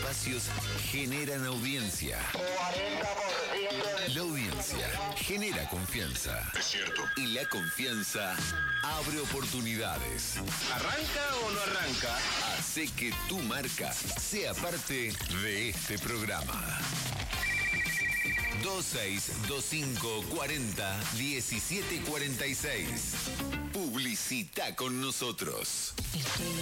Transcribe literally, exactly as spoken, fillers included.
espacios generan audiencia. cuarenta por ciento. La audiencia genera confianza. Es cierto. Y la confianza abre oportunidades. ¿Arranca o no arranca? Hace que tu marca sea parte de este programa. dos seis dos cinco cuarenta diecisiete cuarenta y seis. Publicita con nosotros.